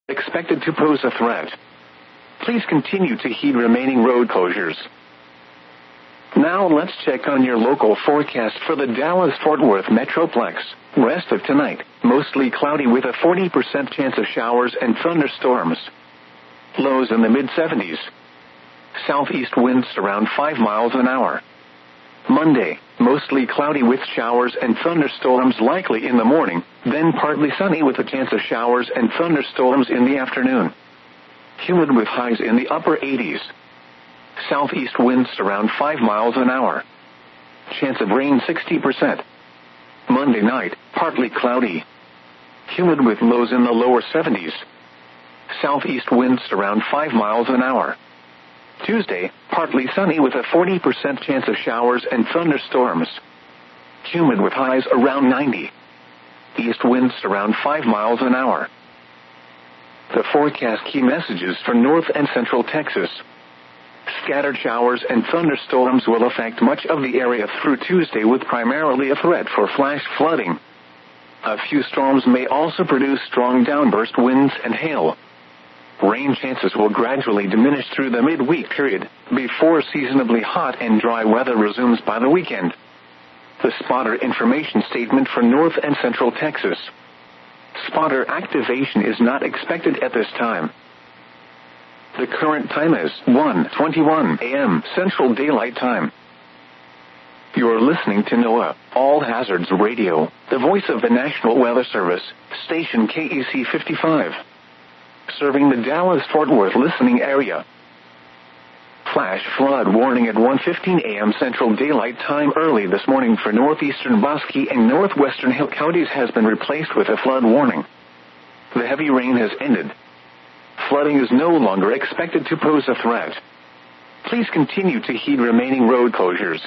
expected to pose a threat. Please continue to heed remaining road closures. Now let's check on your local forecast for the Dallas-Fort Worth Metroplex. Rest of tonight, mostly cloudy with a 40% chance of showers and thunderstorms. Lows in the mid-70s. Southeast winds around 5 miles an hour. Monday, mostly cloudy with showers and thunderstorms likely in the morning, then partly sunny with a chance of showers and thunderstorms in the afternoon. Humid with highs in the upper 80s. Southeast winds around 5 miles an hour. Chance of rain 60%. Monday night, partly cloudy. Humid with lows in the lower 70s. Southeast winds around 5 miles an hour. Tuesday, partly sunny with a 40% chance of showers and thunderstorms. Humid with highs around 90. East winds around 5 miles an hour. The forecast key messages for North and Central Texas. Scattered showers and thunderstorms will affect much of the area through Tuesday with primarily a threat for flash flooding. A few storms may also produce strong downburst winds and hail. Rain chances will gradually diminish through the midweek period, before seasonably hot and dry weather resumes by the weekend. The spotter information statement for North and Central Texas. Spotter activation is not expected at this time. The current time is 1:21 a.m. Central Daylight Time. You're listening to NOAA, All Hazards Radio, the voice of the National Weather Service, station KEC 55. Serving the Dallas-Fort Worth listening area. Flash flood warning at 1:15 a.m. Central Daylight Time early this morning for northeastern Bosque and northwestern Hill counties has been replaced with a flood warning. The heavy rain has ended. Flooding is no longer expected to pose a threat. Please continue to heed remaining road closures.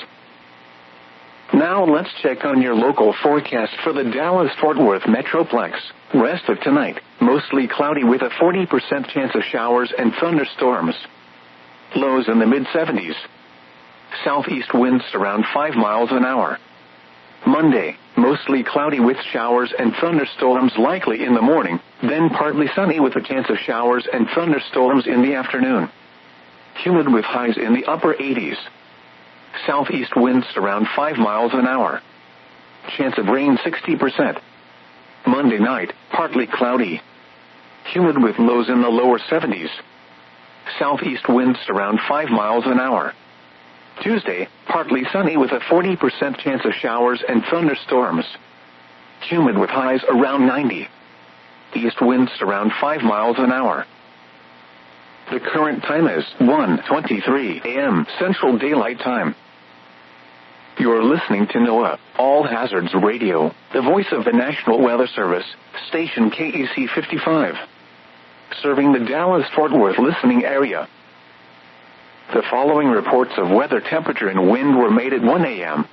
Now let's check on your local forecast for the Dallas-Fort Worth Metroplex. Rest of tonight, mostly cloudy with a 40% chance of showers and thunderstorms. Lows in the mid-70s. Southeast winds around 5 miles an hour. Monday, mostly cloudy with showers and thunderstorms likely in the morning, then partly sunny with a chance of showers and thunderstorms in the afternoon. Humid with highs in the upper 80s. Southeast winds around 5 miles an hour. Chance of rain 60%. Monday night, partly cloudy. Humid with lows in the lower 70s. Southeast winds around 5 miles an hour. Tuesday, partly sunny with a 40% chance of showers and thunderstorms. Humid with highs around 90. East winds around 5 miles an hour. The current time is 1:23 a.m. Central Daylight Time. You're listening to NOAA, All Hazards Radio, the voice of the National Weather Service, station KEC 55. Serving the Dallas-Fort Worth listening area. The following reports of weather temperature and wind were made at 1 a.m.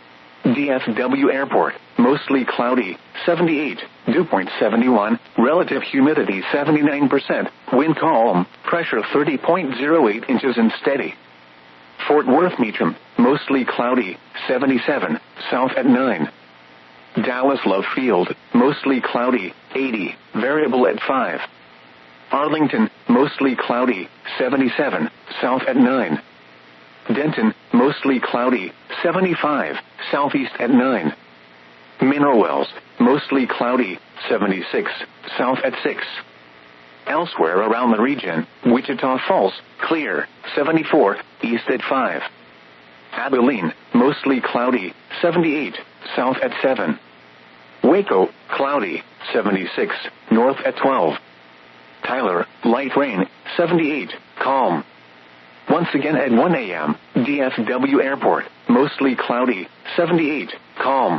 DFW Airport, mostly cloudy, 78, dew point 71, relative humidity 79%, wind calm, pressure 30.08 inches and steady. Fort Worth Meacham, mostly cloudy, 77, south at 9. Dallas Love Field, mostly cloudy, 80, variable at 5. Arlington, mostly cloudy, 77, south at 9. Denton, mostly cloudy, 75, southeast at 9. Mineral Wells, mostly cloudy, 76, south at 6. Elsewhere around the region, Wichita Falls, clear, 74, east at 5. Abilene, mostly cloudy, 78, south at 7. Waco, cloudy, 76, north at 12. Tyler, light rain, 78, calm. Once again at 1 a.m., DFW Airport, mostly cloudy, 78, calm.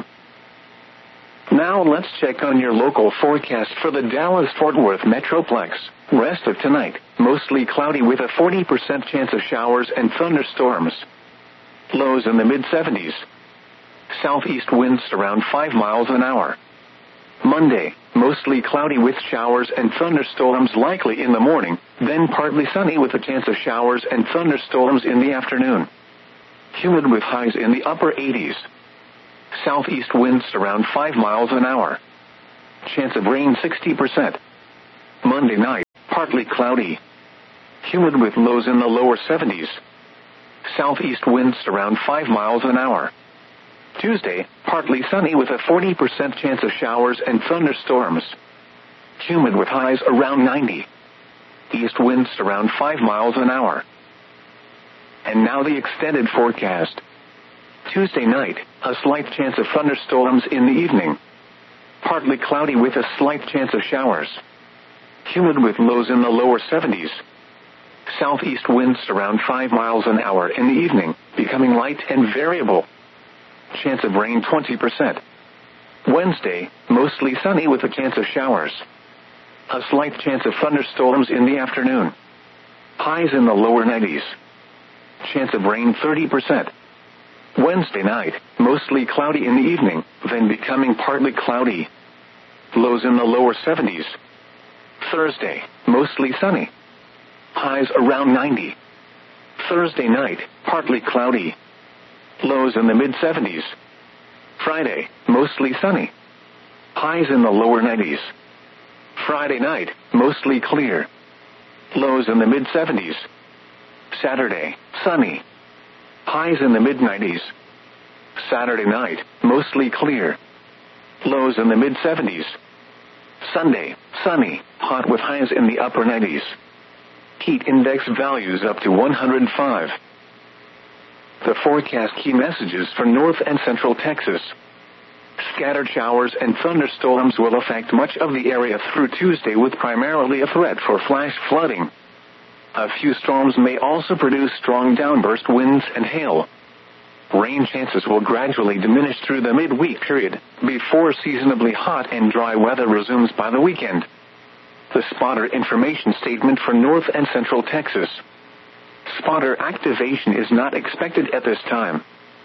Now let's check on your local forecast for the Dallas-Fort Worth Metroplex. Rest of tonight, mostly cloudy with a 40% chance of showers and thunderstorms. Lows in the mid-70s. Southeast winds around 5 miles an hour. Monday, mostly cloudy with showers and thunderstorms likely in the morning, then partly sunny with a chance of showers and thunderstorms in the afternoon. Humid with highs in the upper 80s. Southeast winds around 5 miles an hour. Chance of rain 60%. Monday night. partly cloudy. Humid with lows in the lower 70s. Southeast winds around 5 miles an hour. Tuesday, partly sunny with a 40% chance of showers and thunderstorms. Humid with highs around 90. East winds around 5 miles an hour. And now the extended forecast. Tuesday night, a slight chance of thunderstorms in the evening. Partly cloudy with a slight chance of showers. Humid with lows in the lower 70s. Southeast winds around 5 miles an hour in the evening, becoming light and variable. Chance of rain 20%. Wednesday, mostly sunny with a chance of showers. A slight chance of thunderstorms in the afternoon. Highs in the lower 90s. Chance of rain 30%. Wednesday night, mostly cloudy in the evening, then becoming partly cloudy. Lows in the lower 70s. Thursday, mostly sunny. Highs around 90. Thursday night, partly cloudy. Lows in the mid-70s. Friday, mostly sunny. Highs in the lower 90s. Friday night, mostly clear. Lows in the mid-70s. Saturday, sunny. Highs in the mid-90s. Saturday night, mostly clear. Lows in the mid-70s. Sunday, sunny, hot with highs in the upper 90s. Heat index values up to 105. The forecast key messages for north and central Texas. Scattered showers and thunderstorms will affect much of the area through Tuesday with primarily a threat for flash flooding. A few storms may also produce strong downburst winds and hail. Rain chances will gradually diminish through the midweek period, before seasonably hot and dry weather resumes by the weekend. The spotter information statement for north and central Texas. Spotter activation is not expected at this time.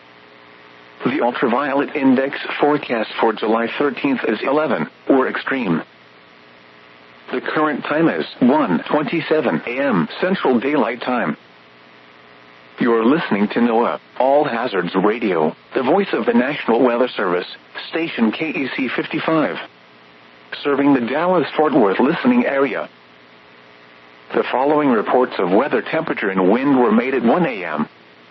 The ultraviolet index forecast for July 13th is 11, or extreme. The current time is 1:27 a.m. Central Daylight Time. You're listening to NOAA, All Hazards Radio, the voice of the National Weather Service, station KEC 55. Serving the Dallas-Fort Worth listening area. The following reports of weather, temperature, and wind were made at 1 a.m.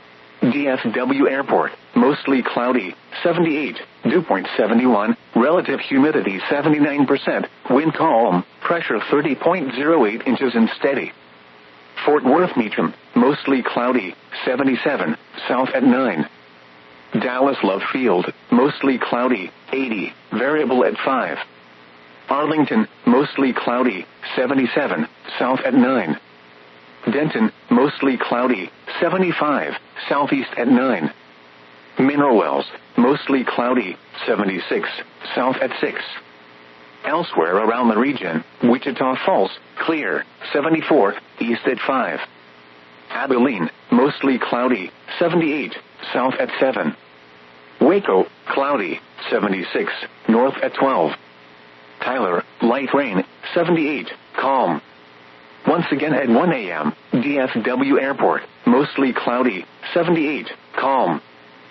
DFW Airport, mostly cloudy, 78, dew point 71, relative humidity 79%, wind calm, pressure 30.08 inches and steady. Fort Worth Meacham, mostly cloudy, 77, south at 9. Dallas Love Field, mostly cloudy, 80, variable at 5. Arlington, mostly cloudy, 77, south at 9. Denton, mostly cloudy, 75, southeast at 9. Mineral Wells, mostly cloudy, 76, south at 6. Elsewhere around the region, Wichita Falls, clear, 74, east at 5. Abilene, mostly cloudy, 78, south at 7. Waco, cloudy, 76, north at 12. Tyler, light rain, 78, calm. Once again at 1 a.m., DFW Airport, mostly cloudy, 78, calm.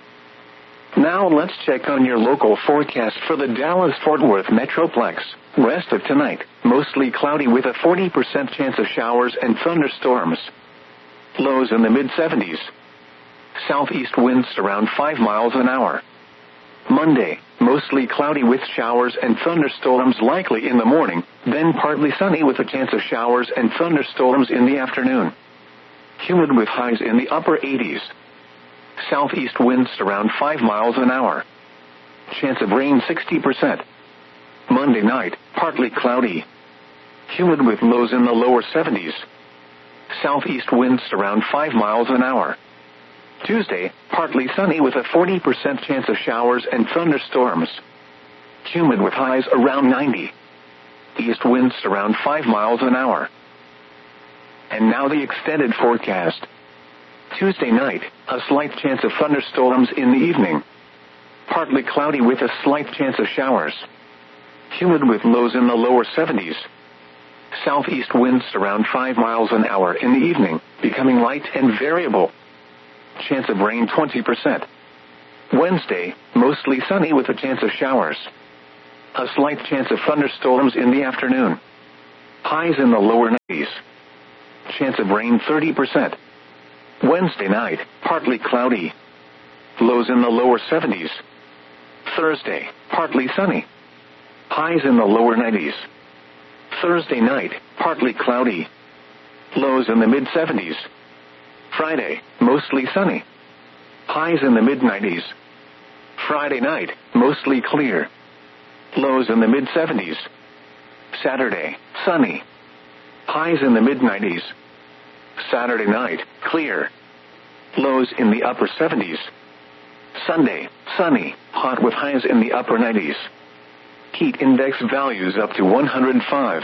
Now let's check on your local forecast for the Dallas-Fort Worth Metroplex. Rest of tonight, mostly cloudy with a 40% chance of showers and thunderstorms. Lows in the mid-70s. Southeast winds around 5 miles an hour. Monday, mostly cloudy with showers and thunderstorms likely in the morning, then partly sunny with a chance of showers and thunderstorms in the afternoon. Humid with highs in the upper 80s. Southeast winds around 5 miles an hour. Chance of rain 60%. Monday night, partly cloudy. Humid with lows in the lower 70s. Southeast winds around 5 miles an hour. Tuesday, partly sunny with a 40% chance of showers and thunderstorms. Humid with highs around 90. East winds around 5 miles an hour. And now the extended forecast. Tuesday night, a slight chance of thunderstorms in the evening. Partly cloudy with a slight chance of showers. Humid with lows in the lower 70s. Southeast winds around 5 miles an hour in the evening, becoming light and variable. Chance of rain 20%. Wednesday, mostly sunny with a chance of showers. A slight chance of thunderstorms in the afternoon. Highs in the lower 90s. Chance of rain 30%. Wednesday night, partly cloudy. Lows in the lower 70s. Thursday, partly sunny. Highs in the lower 90s. Thursday night, partly cloudy. Lows in the mid-70s. Friday, mostly sunny. Highs in the mid-90s. Friday night, mostly clear. Lows in the mid-70s. Saturday, sunny. Highs in the mid-90s. Saturday night, clear. Lows in the upper 70s. Sunday, sunny, hot with highs in the upper 90s. Heat index values up to 105.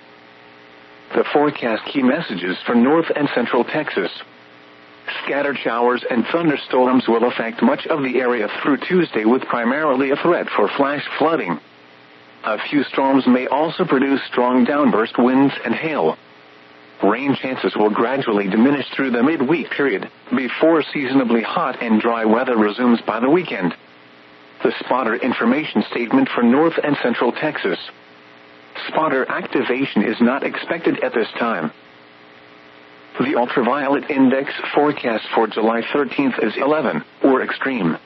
The forecast key messages for north and central Texas. Scattered showers and thunderstorms will affect much of the area through Tuesday with primarily a threat for flash flooding. A few storms may also produce strong downburst winds and hail. Rain chances will gradually diminish through the midweek period, before seasonably hot and dry weather resumes by the weekend. The spotter information statement for north and central Texas. Spotter activation is not expected at this time. The ultraviolet index forecast for July 13th is 11, or extreme.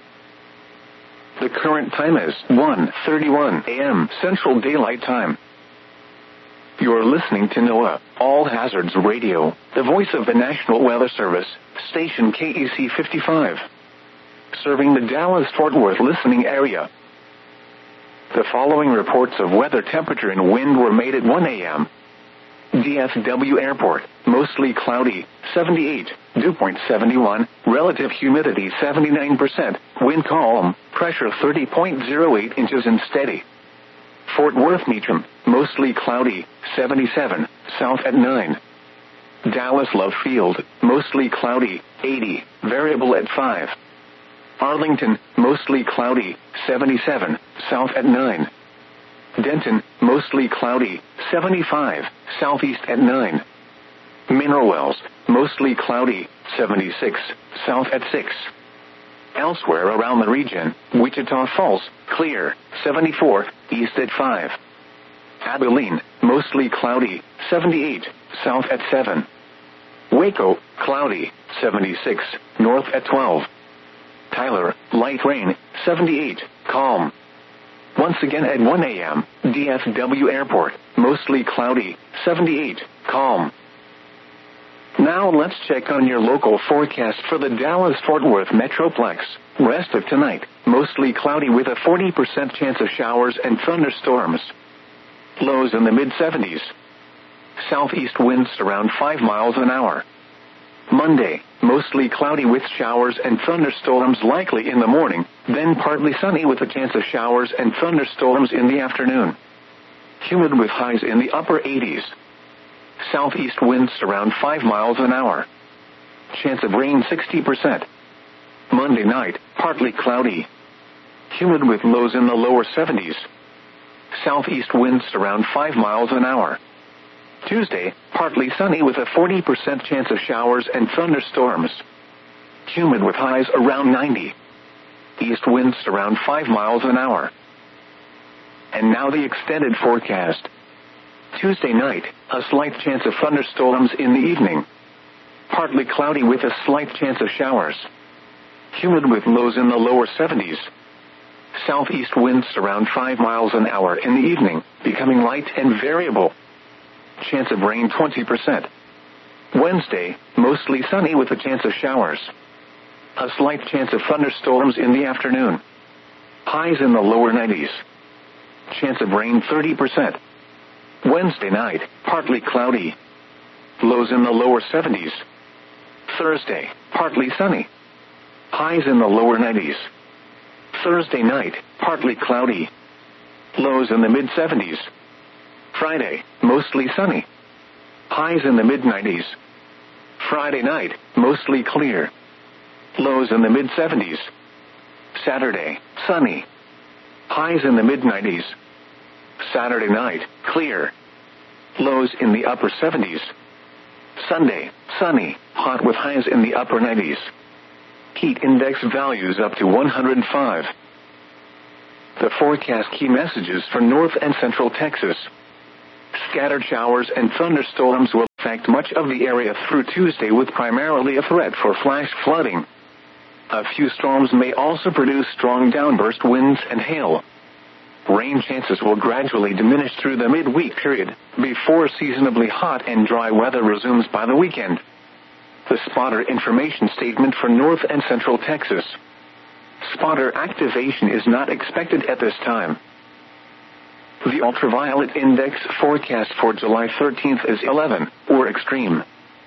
The current time is 1:31 a.m. Central Daylight Time. You're listening to NOAA, All Hazards Radio, the voice of the National Weather Service, station KEC 55. Serving the Dallas-Fort Worth listening area. The following reports of weather temperature and wind were made at 1 a.m. DFW Airport, mostly cloudy, 78, dew point 71, relative humidity 79%, wind calm, pressure 30.08 inches and steady. Fort Worth Meacham, mostly cloudy, 77, south at 9. Dallas Love Field, mostly cloudy, 80, variable at 5. Arlington, mostly cloudy, 77, south at 9. Denton, mostly cloudy, 75, southeast at 9. Mineral Wells, mostly cloudy, 76, south at 6. Elsewhere around the region, Wichita Falls, clear, 74, east at 5. Abilene, mostly cloudy, 78, south at 7. Waco, cloudy, 76, north at 12. Tyler, light rain, 78, calm. Once again at 1 a.m., DFW Airport, mostly cloudy, 78, calm. Now let's check on your local forecast for the Dallas-Fort Worth Metroplex. Rest of tonight, mostly cloudy with a 40% chance of showers and thunderstorms. Lows in the mid-70s. Southeast winds around 5 miles an hour. Monday, mostly cloudy with showers and thunderstorms likely in the morning, then partly sunny with a chance of showers and thunderstorms in the afternoon. Humid with highs in the upper 80s. Southeast winds around 5 miles an hour. Chance of rain 60%. Monday night, partly cloudy. Humid with lows in the lower 70s. Southeast winds around 5 miles an hour. Tuesday, partly sunny with a 40% chance of showers and thunderstorms. Humid with highs around 90. East winds around 5 miles an hour. And now the extended forecast. Tuesday night, a slight chance of thunderstorms in the evening. Partly cloudy with a slight chance of showers. Humid with lows in the lower 70s. Southeast winds around 5 miles an hour in the evening, becoming light and variable. Chance of rain 20%. Wednesday, mostly sunny with a chance of showers. A slight chance of thunderstorms in the afternoon. Highs in the lower 90s. Chance of rain 30%. Wednesday night, partly cloudy. Lows in the lower 70s. Thursday, partly sunny. Highs in the lower 90s. Thursday night, partly cloudy. Lows in the mid-70s. Friday, mostly sunny. Highs in the mid-90s. Friday night, mostly clear. Lows in the mid-70s. Saturday, sunny. Highs in the mid-90s. Saturday night, clear. Lows in the upper 70s. Sunday, sunny, hot with highs in the upper 90s. Heat index values up to 105. The forecast key messages for north and central Texas. Scattered showers and thunderstorms will affect much of the area through Tuesday with primarily a threat for flash flooding. A few storms may also produce strong downburst winds and hail. Rain chances will gradually diminish through the midweek period, before seasonably hot and dry weather resumes by the weekend. The spotter information statement for North and Central Texas. Spotter activation is not expected at this time. The ultraviolet index forecast for July 13th is 11, or extreme.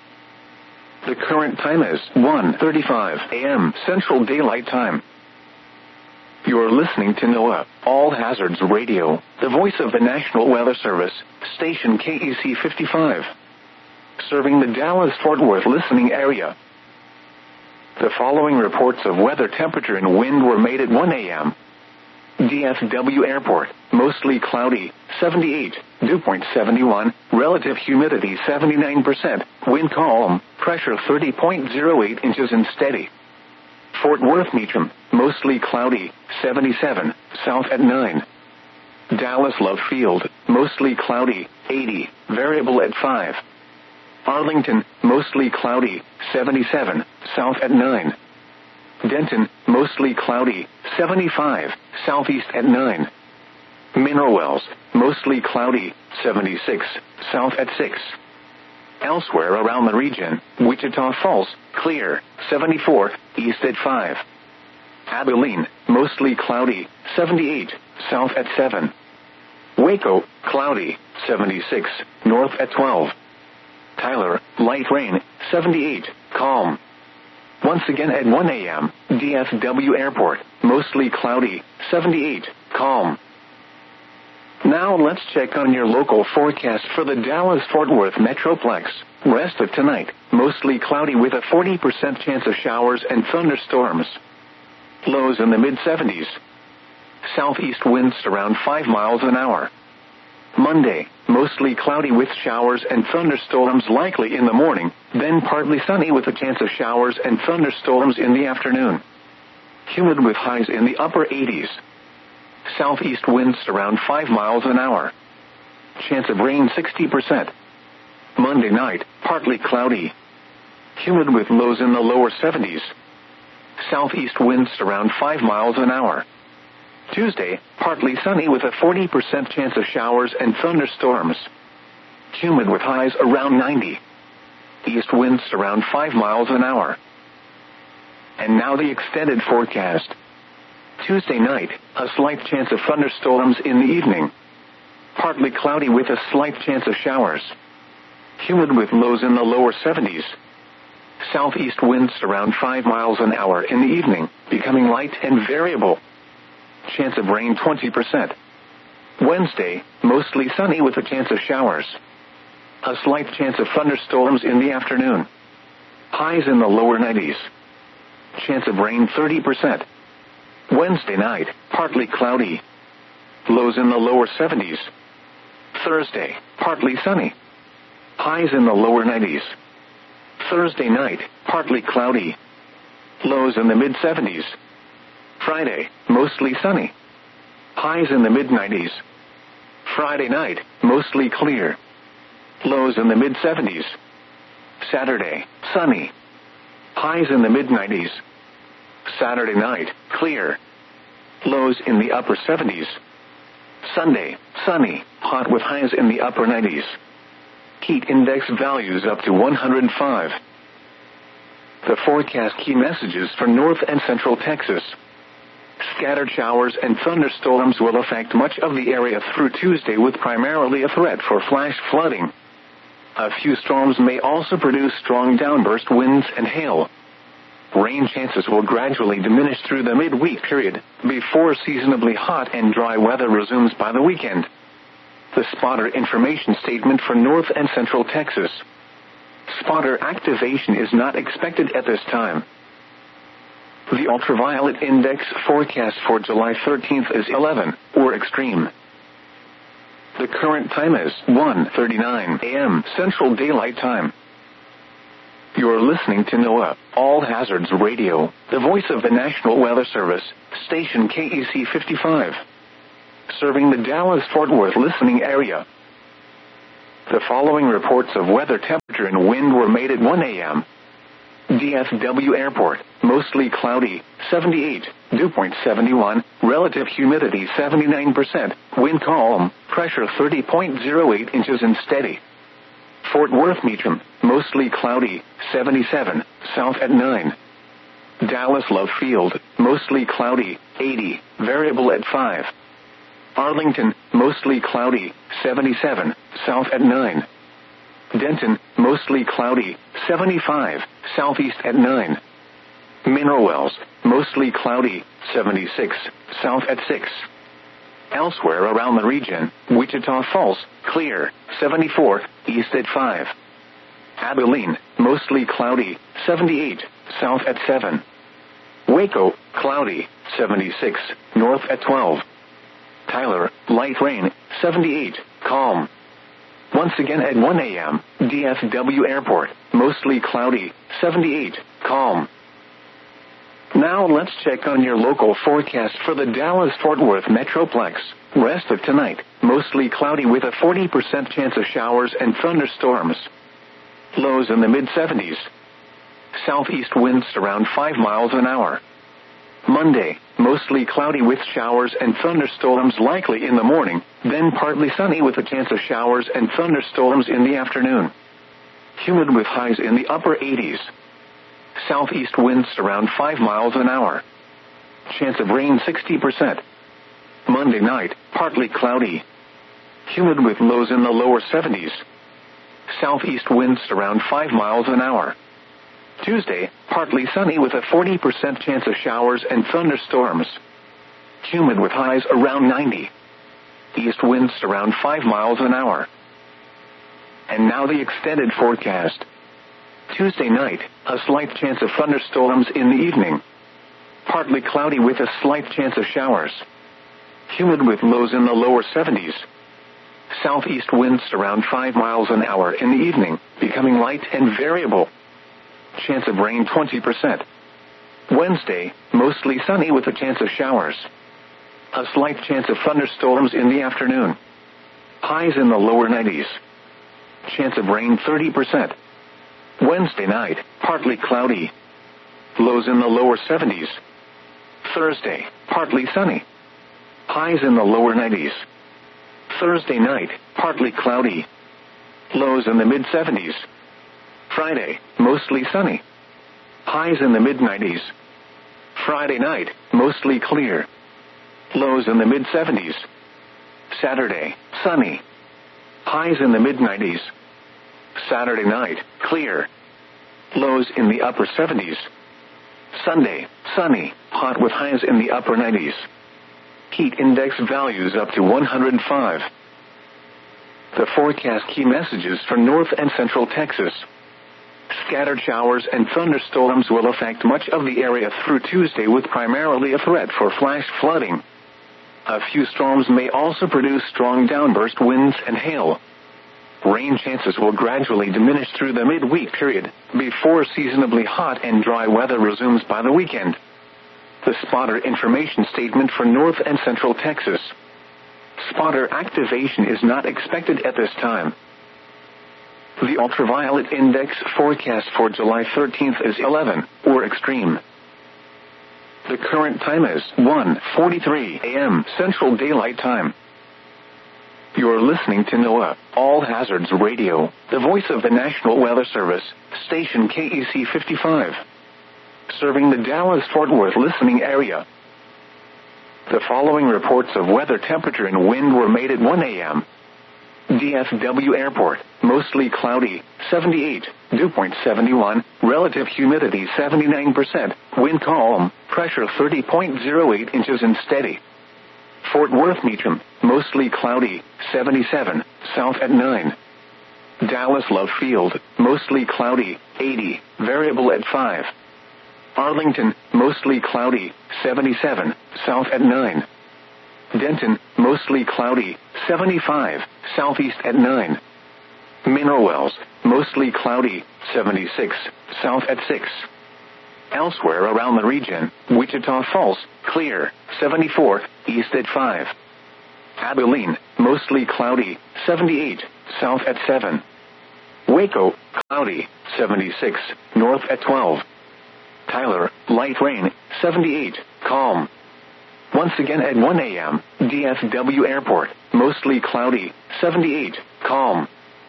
The current time is 1:35 a.m. Central Daylight Time. You're listening to NOAA, All Hazards Radio, the voice of the National Weather Service, station KEC 55. Serving the Dallas-Fort Worth listening area. The following reports of weather temperature and wind were made at 1 a.m. DFW Airport, mostly cloudy, 78, dew point 71, relative humidity 79%, wind calm, pressure 30.08 inches and steady. Fort Worth Meacham, mostly cloudy, 77, south at 9. Dallas Love Field, mostly cloudy, 80, variable at 5. Arlington, mostly cloudy, 77, south at 9. Denton, mostly cloudy, 75, southeast at 9. Mineral Wells, mostly cloudy, 76, south at 6. Elsewhere around the region, Wichita Falls, clear, 74, east at 5. Abilene, mostly cloudy, 78, south at 7. Waco, cloudy, 76, north at 12. Tyler, light rain, 78, calm. Once again at 1 a.m., DFW Airport, mostly cloudy, 78, calm. Now let's check on your local forecast for the Dallas-Fort Worth Metroplex. Rest of tonight, mostly cloudy with a 40% chance of showers and thunderstorms. Lows in the mid-70s. Southeast winds around 5 miles an hour. Monday, mostly cloudy with showers and thunderstorms likely in the morning, then partly sunny with a chance of showers and thunderstorms in the afternoon. Humid with highs in the upper 80s. Southeast winds around 5 miles an hour. Chance of rain 60%. Monday night, partly cloudy. Humid with lows in the lower 70s. Southeast winds around 5 miles an hour. Tuesday, partly sunny with a 40% chance of showers and thunderstorms. Humid with highs around 90. East winds around 5 miles an hour. And now the extended forecast. Tuesday night, a slight chance of thunderstorms in the evening. Partly cloudy with a slight chance of showers. Humid with lows in the lower 70s. Southeast winds around 5 miles an hour in the evening, becoming light and variable. Chance of rain 20%. Wednesday, mostly sunny with a chance of showers. A slight chance of thunderstorms in the afternoon. Highs in the lower 90s. Chance of rain 30%. Wednesday night, partly cloudy. Lows in the lower 70s. Thursday, partly sunny. Highs in the lower 90s. Thursday night, partly cloudy. Lows in the mid-70s. Friday, mostly sunny. Highs in the mid-90s. Friday night, mostly clear. Lows in the mid-70s. Saturday, sunny. Highs in the mid-90s. Saturday night, clear. Lows in the upper 70s. Sunday, sunny, hot with highs in the upper 90s. Heat index values up to 105. The forecast key messages for North and Central Texas. Scattered showers and thunderstorms will affect much of the area through Tuesday with primarily a threat for flash flooding. A few storms may also produce strong downburst winds and hail. Rain chances will gradually diminish through the midweek period, before seasonably hot and dry weather resumes by the weekend. The spotter information statement for North and Central Texas. Spotter activation is not expected at this time. The ultraviolet index forecast for July 13th is 11, or extreme. The current time is 1:39 a.m. Central Daylight Time. You're listening to NOAA, All Hazards Radio, the voice of the National Weather Service, station KEC 55. Serving the Dallas-Fort Worth listening area. The following reports of weather, temperature, and wind were made at 1 a.m. DFW Airport, mostly cloudy, 78, dew point 71, relative humidity 79%, wind calm, pressure 30.08 inches and steady. Fort Worth Meacham, mostly cloudy, 77, south at 9. Dallas Love Field, mostly cloudy, 80, variable at 5. Arlington, mostly cloudy, 77, south at 9. Denton, mostly cloudy, 75, southeast at 9. Mineral Wells, mostly cloudy, 76, south at 6. Elsewhere around the region, Wichita Falls, clear, 74, east at 5. Abilene, mostly cloudy, 78, south at 7. Waco, cloudy, 76, north at 12. Tyler, light rain, 78, calm. Once again at 1 a.m., DFW Airport, mostly cloudy, 78, calm. Now let's check on your local forecast for the Dallas-Fort Worth Metroplex. Rest of tonight, mostly cloudy with a 40% chance of showers and thunderstorms. Lows in the mid-70s. Southeast winds around 5 miles an hour. Monday, mostly cloudy with showers and thunderstorms likely in the morning, then partly sunny with a chance of showers and thunderstorms in the afternoon. Humid with highs in the upper 80s. Southeast winds around 5 miles an hour. Chance of rain 60%. Monday night, partly cloudy. Humid with lows in the lower 70s. Southeast winds around 5 miles an hour. Tuesday, partly sunny with a 40% chance of showers and thunderstorms. Humid with highs around 90. East winds around 5 miles an hour. And now the extended forecast. Tuesday night, a slight chance of thunderstorms in the evening. Partly cloudy with a slight chance of showers. Humid with lows in the lower 70s. Southeast winds around 5 miles an hour in the evening, becoming light and variable. Chance of rain 20%. Wednesday, mostly sunny with a chance of showers. A slight chance of thunderstorms in the afternoon. Highs in the lower 90s. Chance of rain 30%. Wednesday night, partly cloudy. Lows in the lower 70s. Thursday, partly sunny. Highs in the lower 90s. Thursday night, partly cloudy. Lows in the mid-70s. Friday, mostly sunny. Highs in the mid-90s. Friday night, mostly clear. Lows in the mid-70s. Saturday, sunny. Highs in the mid-90s. Saturday night, clear. Lows in the upper 70s. Sunday, sunny, hot with highs in the upper 90s. Heat index values up to 105. The forecast key messages for North and Central Texas. Scattered showers and thunderstorms will affect much of the area through Tuesday with primarily a threat for flash flooding. A few storms may also produce strong downburst winds and hail. Rain chances will gradually diminish through the midweek period, before seasonably hot and dry weather resumes by the weekend. The spotter information statement for North and Central Texas. Spotter activation is not expected at this time. The ultraviolet index forecast for July 13th is 11, or extreme. The current time is 1:43 a.m. Central Daylight Time. You're listening to NOAA, All Hazards Radio, the voice of the National Weather Service, station KEC 55. Serving the Dallas-Fort Worth listening area. The following reports of weather, temperature, and wind were made at 1 a.m. DFW Airport, mostly cloudy, 78, dew point 71, relative humidity 79%, wind calm, pressure 30.08 inches and steady. Fort Worth Meacham, mostly cloudy, 77, south at 9. Dallas Love Field, mostly cloudy, 80, variable at 5. Arlington, mostly cloudy, 77, south at 9. Denton, mostly cloudy, 75, southeast at 9. Mineral Wells, mostly cloudy, 76, south at 6. Elsewhere around the region, Wichita Falls, clear, 74, east at 5. Abilene, mostly cloudy, 78, south at 7. Waco, cloudy, 76, north at 12. Tyler, light rain, 78, calm. Once again at 1 a.m., DFW Airport, mostly cloudy, 78, calm.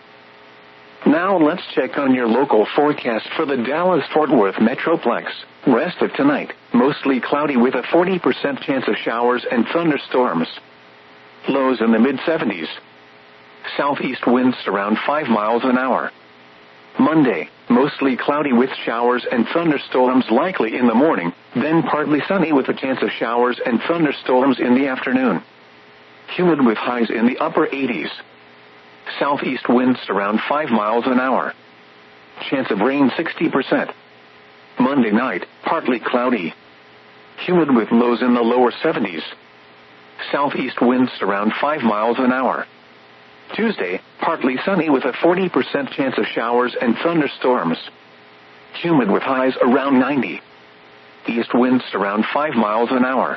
Now let's check on your local forecast for the Dallas-Fort Worth Metroplex. Rest of tonight, mostly cloudy with a 40% chance of showers and thunderstorms. Lows in the mid-70s. Southeast winds around 5 miles an hour. Monday, mostly cloudy with showers and thunderstorms likely in the morning, then partly sunny with a chance of showers and thunderstorms in the afternoon. Humid with highs in the upper 80s. Southeast winds around 5 miles an hour. Chance of rain 60%. Monday night, partly cloudy. Humid with lows in the lower 70s. Southeast winds around 5 miles an hour. Tuesday, partly sunny with a 40% chance of showers and thunderstorms. Humid with highs around 90. East winds around 5 miles an hour.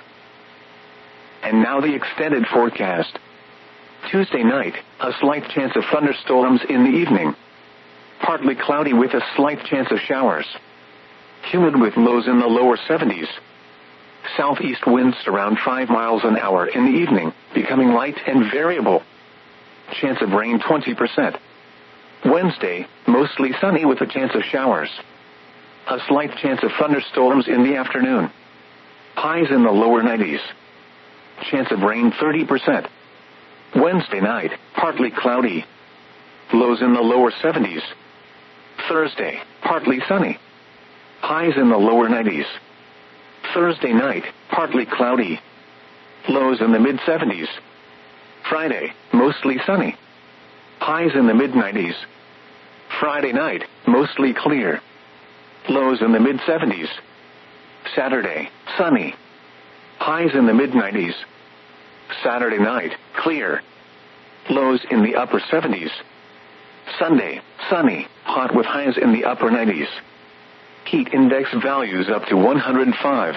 And now the extended forecast. Tuesday night, a slight chance of thunderstorms in the evening. Partly cloudy with a slight chance of showers. Humid with lows in the lower 70s. Southeast winds around 5 miles an hour in the evening, becoming light and variable. Chance of rain 20%. Wednesday, mostly sunny with a chance of showers. A slight chance of thunderstorms in the afternoon. Highs in the lower 90s. Chance of rain 30%. Wednesday night, partly cloudy. Lows in the lower 70s. Thursday, partly sunny. Highs in the lower 90s. Thursday night, partly cloudy. Lows in the mid-70s. Friday, mostly sunny. Highs in the mid-90s. Friday night, mostly clear. Lows in the mid-70s. Saturday, sunny. Highs in the mid-90s. Saturday night, clear. Lows in the upper 70s. Sunday, sunny, hot with highs in the upper 90s. Heat index values up to 105.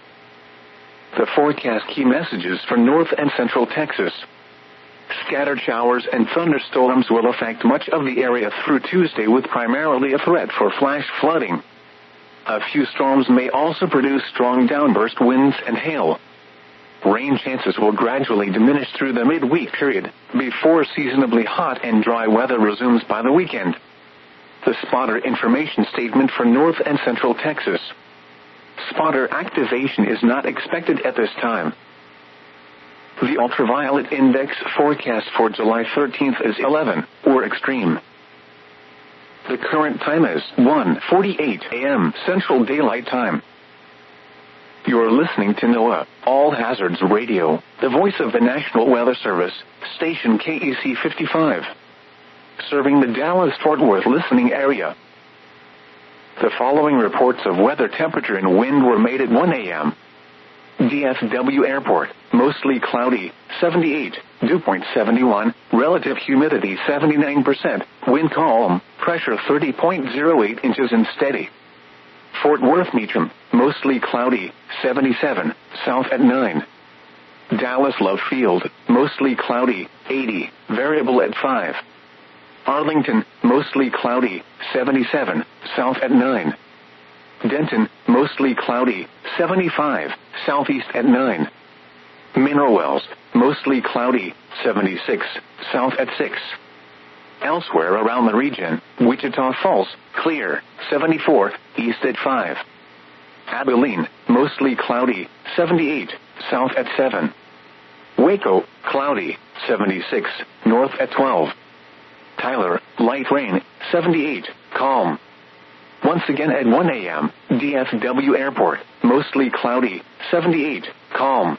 The forecast key messages for North and Central Texas. Scattered showers and thunderstorms will affect much of the area through Tuesday with primarily a threat for flash flooding. A few storms may also produce strong downburst winds and hail. Rain chances will gradually diminish through the midweek period, before seasonably hot and dry weather resumes by the weekend. The spotter information statement for North and Central Texas. Spotter activation is not expected at this time. The ultraviolet index forecast for July 13th is 11, or extreme. The current time is 1:48 a.m. Central Daylight Time. You're listening to NOAA, All Hazards Radio, the voice of the National Weather Service, station KEC 55. Serving the Dallas-Fort Worth listening area. The following reports of weather temperature and wind were made at 1 a.m. DFW Airport, mostly cloudy, 78, dew point 71, relative humidity 79%, wind calm, pressure 30.08 inches and steady. Fort Worth Meacham, mostly cloudy, 77, south at 9. Dallas Love Field, mostly cloudy, 80, variable at 5. Arlington, mostly cloudy, 77, south at 9. Denton, mostly cloudy, 75, southeast at 9. Mineral Wells, mostly cloudy, 76, south at 6. Elsewhere around the region, Wichita Falls, clear, 74, east at 5. Abilene, mostly cloudy, 78, south at 7. Waco, cloudy, 76, north at 12. Tyler, light rain, 78, calm. Once again at 1 a.m., DFW Airport, mostly cloudy, 78, calm.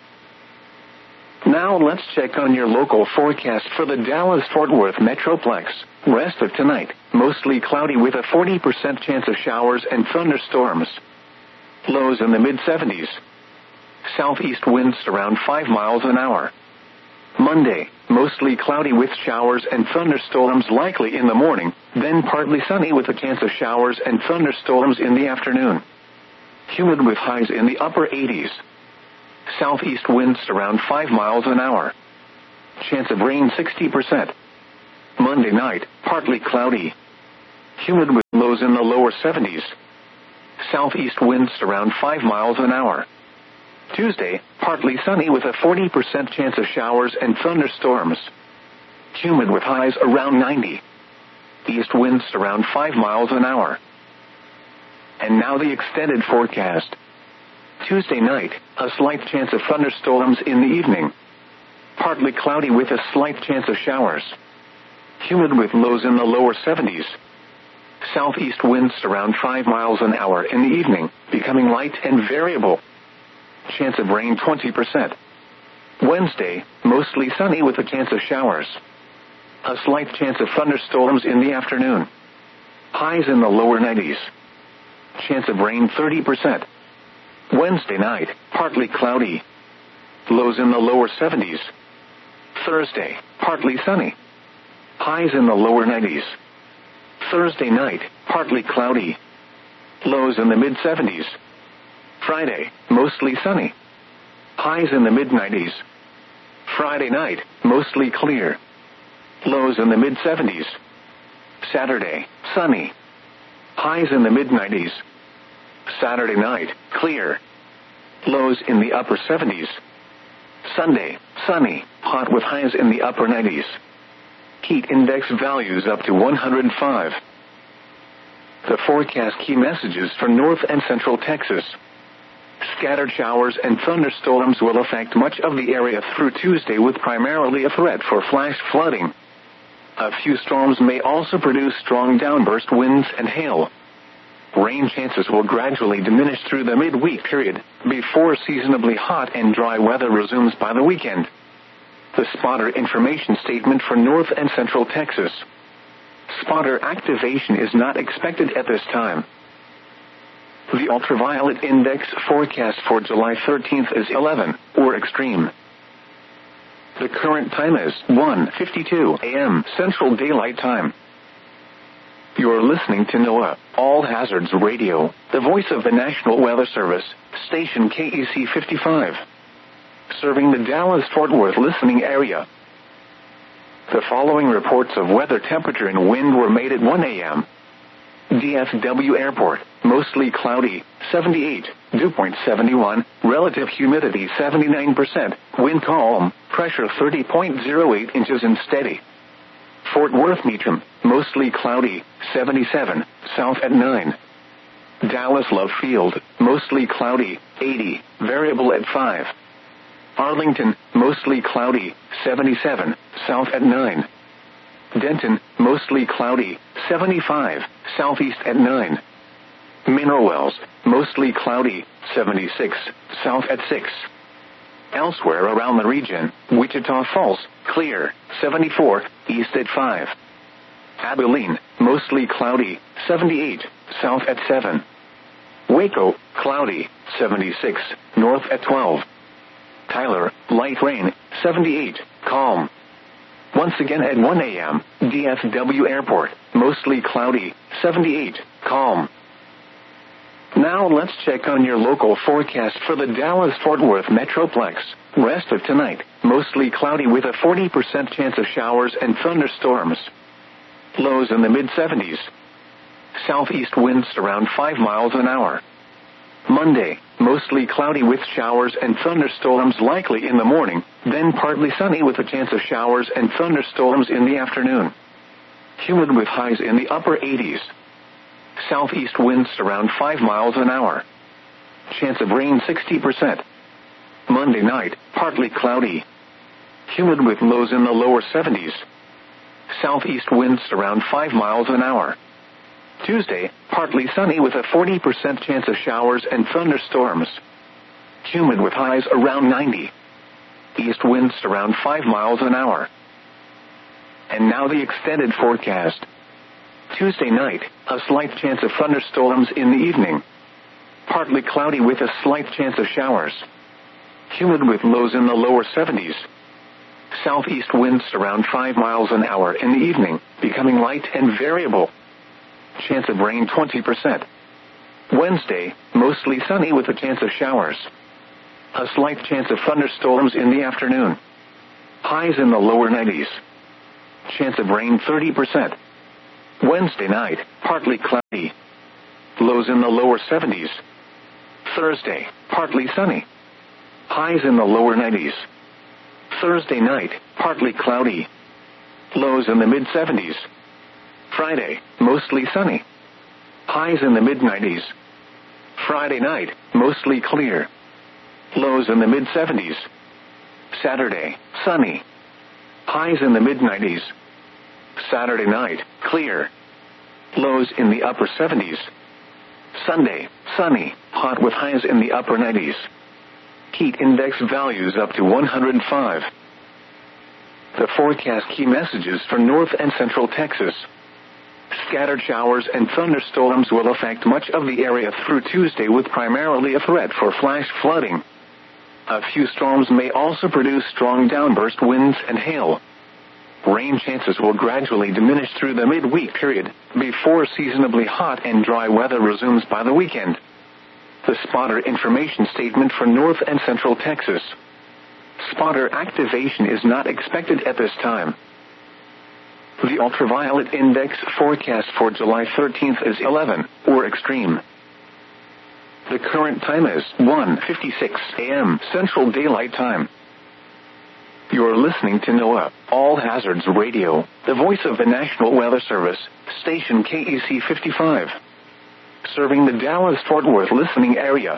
Now let's check on your local forecast for the Dallas-Fort Worth Metroplex. Rest of tonight, mostly cloudy with a 40% chance of showers and thunderstorms. Lows in the mid-70s. Southeast winds around 5 miles an hour. Monday, mostly cloudy with showers and thunderstorms likely in the morning, then partly sunny with a chance of showers and thunderstorms in the afternoon. Humid with highs in the upper 80s. Southeast winds around 5 miles an hour. Chance of rain 60%. Monday night, partly cloudy. Humid with lows in the lower 70s. Southeast winds around 5 miles an hour. Tuesday, partly sunny with a 40% chance of showers and thunderstorms. Humid with highs around 90. East winds around 5 miles an hour. And now the extended forecast. Tuesday night, a slight chance of thunderstorms in the evening. Partly cloudy with a slight chance of showers. Humid with lows in the lower 70s. Southeast winds around 5 miles an hour in the evening, becoming light and variable. Chance of rain 20%. Wednesday, mostly sunny with a chance of showers. A slight chance of thunderstorms in the afternoon. Highs in the lower 90s. Chance of rain 30%. Wednesday night, partly cloudy. Lows in the lower 70s. Thursday, partly sunny. Highs in the lower 90s. Thursday night, partly cloudy. Lows in the mid-70s. Friday, mostly sunny. Highs in the mid-90s. Friday night, mostly clear. Lows in the mid-70s. Saturday, sunny. Highs in the mid-90s. Saturday night, clear. Lows in the upper 70s. Sunday, sunny, hot with highs in the upper 90s. Heat index values up to 105. The forecast key messages for north and central Texas. Scattered showers and thunderstorms will affect much of the area through Tuesday with primarily a threat for flash flooding. A few storms may also produce strong downburst winds and hail. Rain chances will gradually diminish through the midweek period, before seasonably hot and dry weather resumes by the weekend. The spotter information statement for north and central Texas. Spotter activation is not expected at this time. The ultraviolet index forecast for July 13th is 11, or extreme. The current time is 1:52 a.m. Central Daylight Time. You're listening to NOAA, All Hazards Radio, the voice of the National Weather Service, station KEC 55. Serving the Dallas-Fort Worth listening area. The following reports of weather temperature and wind were made at 1 a.m. DFW Airport, mostly cloudy, 78, dew point 71, relative humidity 79%, wind calm, pressure 30.08 inches and steady. Fort Worth Meacham, mostly cloudy, 77, south at 9. Dallas Love Field, mostly cloudy, 80, variable at 5. Arlington, mostly cloudy, 77, south at 9. Denton, mostly cloudy, 75, southeast at 9. Mineral Wells, mostly cloudy, 76, south at 6. Elsewhere around the region, Wichita Falls, clear, 74, east at 5. Abilene, mostly cloudy, 78, south at 7. Waco, cloudy, 76, north at 12. Tyler, light rain, 78, calm. Once again at 1 a.m., DFW Airport, mostly cloudy, 78, calm. Now let's check on your local forecast for the Dallas-Fort Worth Metroplex. Rest of tonight, mostly cloudy with a 40% chance of showers and thunderstorms. Lows in the mid-70s. Southeast winds around 5 miles an hour. Monday, mostly cloudy with showers and thunderstorms likely in the morning, then partly sunny with a chance of showers and thunderstorms in the afternoon. Humid with highs in the upper 80s. Southeast winds around 5 miles an hour. Chance of rain 60%. Monday night, partly cloudy. Humid with lows in the lower 70s. Southeast winds around 5 miles an hour. Tuesday, partly sunny with a 40% chance of showers and thunderstorms. Humid with highs around 90. East winds around 5 miles an hour. And now the extended forecast. Tuesday night, a slight chance of thunderstorms in the evening. Partly cloudy with a slight chance of showers. Humid with lows in the lower 70s. Southeast winds around 5 miles an hour in the evening, becoming light and variable. Chance of rain 20%. Wednesday, mostly sunny with a chance of showers. A slight chance of thunderstorms in the afternoon. Highs in the lower 90s. Chance of rain 30%. Wednesday night, partly cloudy. Lows in the lower 70s. Thursday, partly sunny. Highs in the lower 90s. Thursday night, partly cloudy. Lows in the mid-70s. Friday, mostly sunny. Highs in the mid-90s. Friday night, mostly clear. Lows in the mid-70s. Saturday, sunny. Highs in the mid-90s. Saturday night, clear. Lows in the upper 70s. Sunday, sunny, hot with highs in the upper 90s. Heat index values up to 105. The forecast key messages for North and Central Texas. Scattered showers and thunderstorms will affect much of the area through Tuesday, with primarily a threat for flash flooding. A few storms may also produce strong downburst winds and hail. Rain chances will gradually diminish through the midweek period, before seasonably hot and dry weather resumes by the weekend. The spotter information statement for North and Central Texas. Spotter activation is not expected at this time. The ultraviolet index forecast for July 13th is 11, or extreme. The current time is 1:56 a.m. Central Daylight Time. You're listening to NOAA All Hazards Radio, the voice of the National Weather Service, station KEC 55. Serving the Dallas-Fort Worth listening area.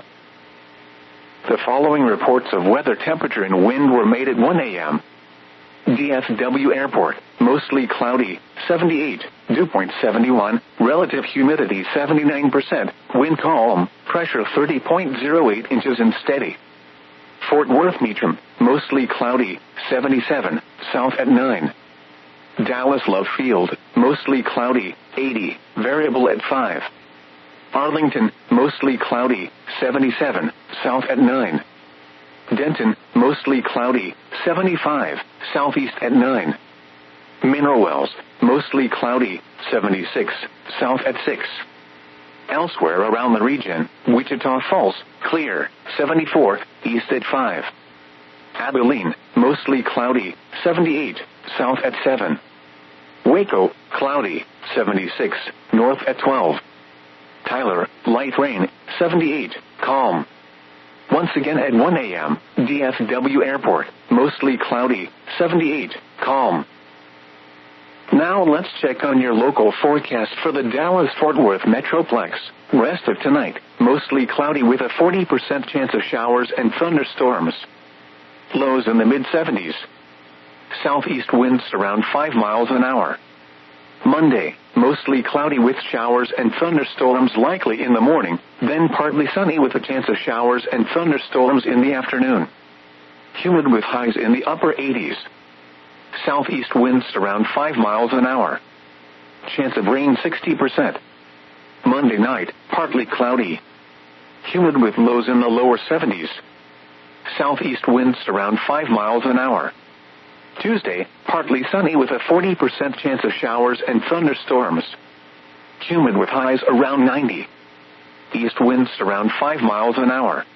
The following reports of weather, temperature, and wind were made at 1 a.m. DFW Airport, mostly cloudy, 78, dew point 71, relative humidity 79%, wind calm, pressure 30.08 inches and steady. Fort Worth Meacham, mostly cloudy, 77, south at 9. Dallas Love Field, mostly cloudy, 80, variable at 5. Arlington, mostly cloudy, 77, south at 9. Denton, mostly cloudy, 75, southeast at 9. Mineral Wells, mostly cloudy, 76, south at 6. Elsewhere around the region, Wichita Falls, clear, 74, east at 5. Abilene, mostly cloudy, 78, south at 7. Waco, cloudy, 76, north at 12. Tyler, light rain, 78, calm. Once again at 1 a.m., DFW Airport, mostly cloudy, 78, calm. Now let's check on your local forecast for the Dallas-Fort Worth Metroplex. Rest of tonight, mostly cloudy with a 40% chance of showers and thunderstorms. Lows in the mid-70s. Southeast winds around 5 miles an hour. Monday, mostly cloudy with showers and thunderstorms likely in the morning, then partly sunny with a chance of showers and thunderstorms in the afternoon. Humid with highs in the upper 80s. Southeast winds around 5 miles an hour. Chance of rain 60%. Monday night, partly cloudy. Humid with lows in the lower 70s. Southeast winds around 5 miles an hour. Tuesday, partly sunny with a 40% chance of showers and thunderstorms. Humid with highs around 90. East winds around 5 miles an hour.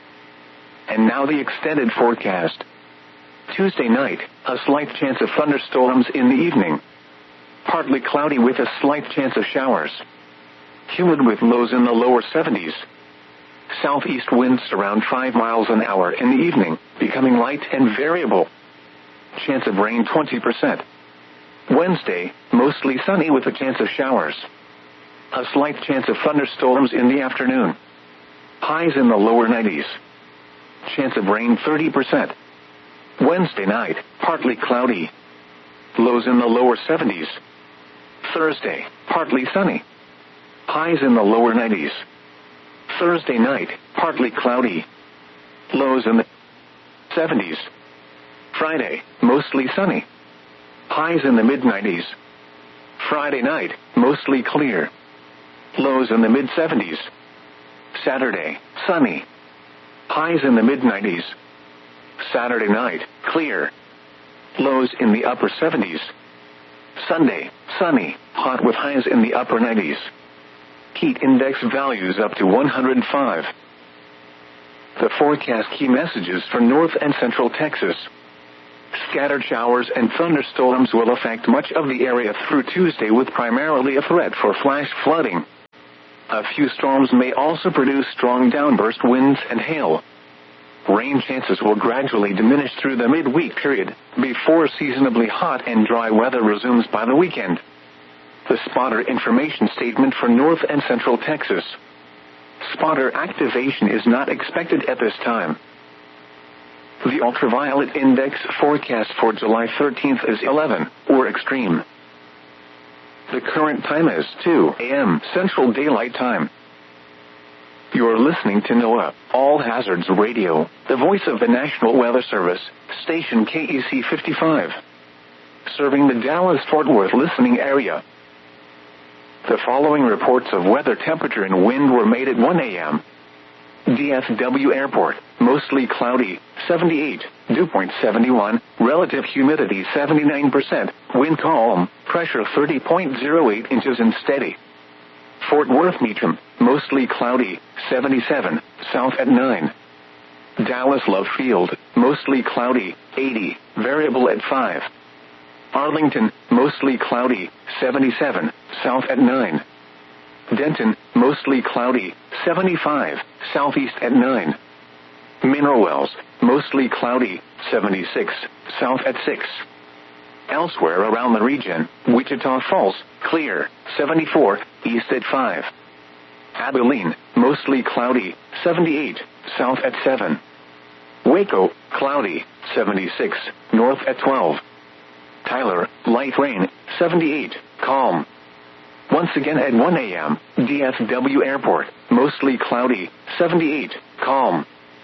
And now the extended forecast. Tuesday night, a slight chance of thunderstorms in the evening. Partly cloudy with a slight chance of showers. Humid with lows in the lower 70s. Southeast winds around 5 miles an hour in the evening, becoming light and variable. Chance of rain 20%. Wednesday, mostly sunny with a chance of showers. A slight chance of thunderstorms in the afternoon. Highs in the lower 90s. Chance of rain 30%. Wednesday night, partly cloudy. Lows in the lower 70s. Thursday, partly sunny. Highs in the lower 90s. Thursday night, partly cloudy. Lows in the 70s. Friday, mostly sunny. Highs in the mid-90s. Friday night, mostly clear. Lows in the mid-70s. Saturday, sunny. Highs in the mid-90s. Saturday night, clear. Lows in the upper 70s. Sunday, sunny, hot with highs in the upper 90s. Heat index values up to 105. The forecast key messages for North and Central Texas. Scattered showers and thunderstorms will affect much of the area through Tuesday, with primarily a threat for flash flooding. A few storms may also produce strong downburst winds and hail. Rain chances will gradually diminish through the midweek period, before seasonably hot and dry weather resumes by the weekend. The spotter information statement for North and Central Texas. Spotter activation is not expected at this time. The ultraviolet index forecast for July 13th is 11, or extreme. The current time is 2 a.m. Central Daylight Time. You're listening to NOAA All Hazards Radio, the voice of the National Weather Service, station KEC 55. Serving the Dallas-Fort Worth listening area. The following reports of weather, temperature, and wind were made at 1 a.m. DFW Airport, mostly cloudy, 78, dew point 71, relative humidity 79%, wind calm, pressure 30.08 inches and steady. Fort Worth Meacham, mostly cloudy, 77, south at 9. Dallas Love Field, mostly cloudy, 80, variable at 5. Arlington, mostly cloudy, 77, south at 9. Denton, mostly cloudy, 75, southeast at 9. Mineral Wells, mostly cloudy, 76, south at 6. Elsewhere around the region, Wichita Falls, clear, 74, east at 5. Abilene, mostly cloudy, 78, south at 7. Waco, cloudy, 76, north at 12. Tyler, light rain, 78, calm. Once again at 1 a.m., DFW Airport, mostly cloudy, 78, calm.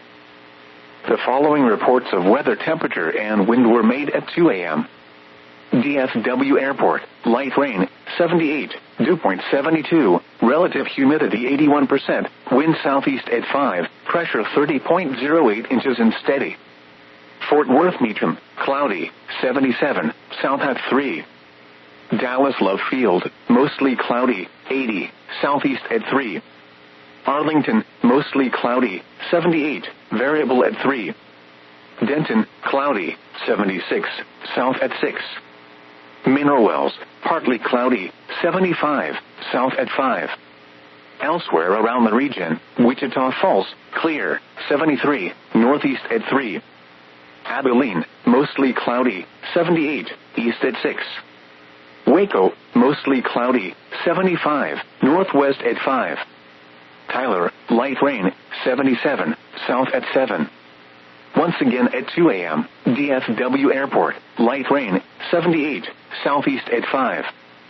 The following reports of weather, temperature, and wind were made at 2 a.m. DFW Airport, light rain, 78, dew point 72, relative humidity 81%, wind southeast at 5, pressure 30.08 inches and steady. Fort Worth Meacham, cloudy, 77, south at 3. Dallas Love Field, mostly cloudy, 80, southeast at 3. Arlington, mostly cloudy, 78, variable at 3. Denton, cloudy, 76, south at 6. Mineral Wells, partly cloudy, 75, south at 5. Elsewhere around the region, Wichita Falls, clear, 73, northeast at 3. Abilene, mostly cloudy, 78, east at 6. Waco, mostly cloudy, 75, northwest at 5. Tyler, light rain, 77, south at 7. Once again at 2 a.m., DFW Airport, light rain, 78, southeast at 5.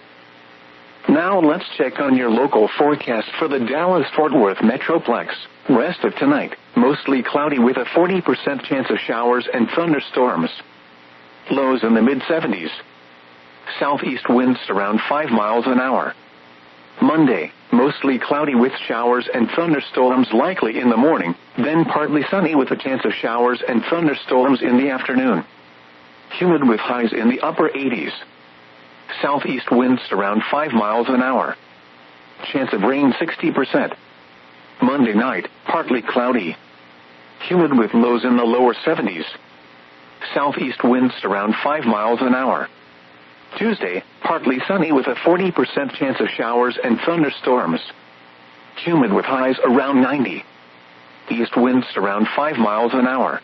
Now let's check on your local forecast for the Dallas-Fort Worth Metroplex. Rest of tonight, mostly cloudy with a 40% chance of showers and thunderstorms. Lows in the mid-70s. Southeast winds around 5 miles an hour. Monday, mostly cloudy with showers and thunderstorms likely in the morning, then partly sunny with a chance of showers and thunderstorms in the afternoon. Humid with highs in the upper 80s. Southeast winds around 5 miles an hour. Chance of rain 60%. Monday night, partly cloudy. Humid with lows in the lower 70s. Southeast winds around 5 miles an hour. Tuesday, partly sunny with a 40% chance of showers and thunderstorms. Humid with highs around 90. East winds around 5 miles an hour.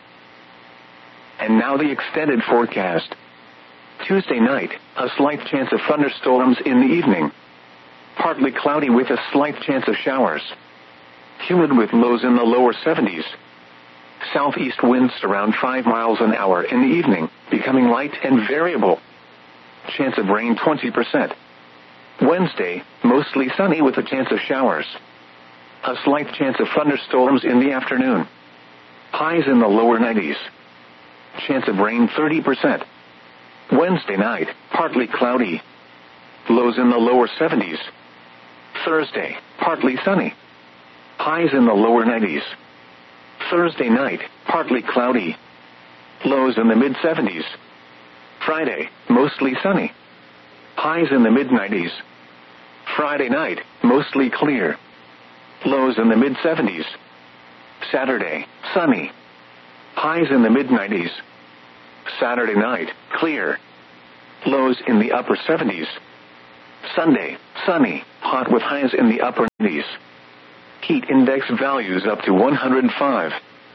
And now the extended forecast. Tuesday night, a slight chance of thunderstorms in the evening. Partly cloudy with a slight chance of showers. Humid with lows in the lower 70s. Southeast winds around 5 miles an hour in the evening, becoming light and variable. Chance of rain 20%. Wednesday, mostly sunny with a chance of showers. A slight chance of thunderstorms in the afternoon. Highs in the lower 90s. Chance of rain 30%. Wednesday night, partly cloudy. Lows in the lower 70s. Thursday, partly sunny. Highs in the lower 90s. Thursday night, partly cloudy. Lows in the mid-70s. Friday, mostly sunny. Highs in the mid-90s. Friday night, mostly clear. Lows in the mid-70s. Saturday, sunny. Highs in the mid-90s. Saturday night, clear. Lows in the upper 70s. Sunday, sunny, hot with highs in the upper 90s. Heat index values up to 105.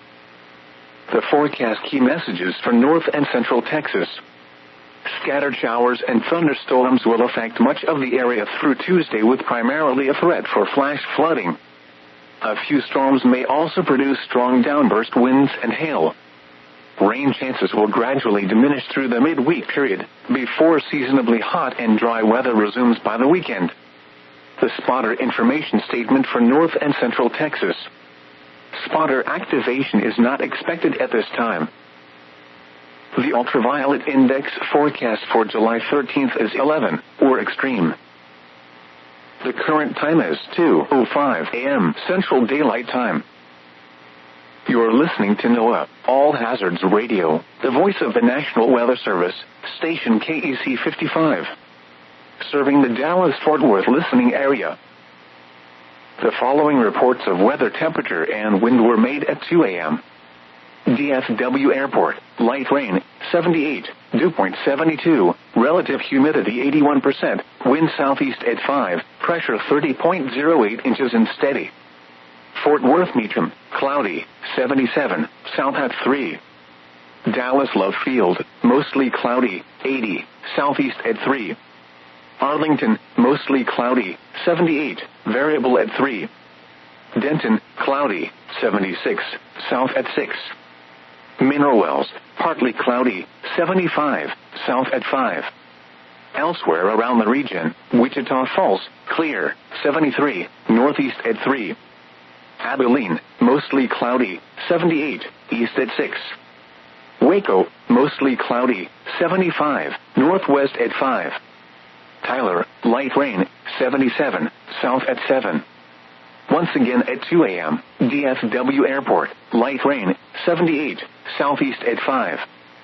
The forecast key messages for north and central Texas. Scattered showers and thunderstorms will affect much of the area through Tuesday with primarily a threat for flash flooding. A few storms may also produce strong downburst winds and hail. Rain chances will gradually diminish through the midweek period, before seasonably hot and dry weather resumes by the weekend. The spotter information statement for north and central Texas. Spotter activation is not expected at this time. The ultraviolet index forecast for July 13th is 11, or extreme. The current time is 2:05 a.m. Central Daylight Time. You're listening to NOAA, All Hazards Radio, the voice of the National Weather Service, station KEC 55. Serving the Dallas-Fort Worth listening area. The following reports of weather temperature and wind were made at 2 a.m. DFW Airport, light rain, 78, dew point 72, relative humidity 81%, wind southeast at 5, pressure 30.08 inches and steady. Fort Worth Meacham, cloudy, 77, south at 3. Dallas Love Field, mostly cloudy, 80, southeast at 3. Arlington, mostly cloudy, 78, variable at 3. Denton, cloudy, 76, south at 6. Mineral Wells, partly cloudy, 75, south at 5. Elsewhere around the region, Wichita Falls, clear, 73, northeast at 3. Abilene, mostly cloudy, 78, east at 6. Waco, mostly cloudy, 75, northwest at 5. Tyler, light rain, 77, south at 7. Once again at 2 a.m., DFW Airport, light rain, 78, southeast at 5.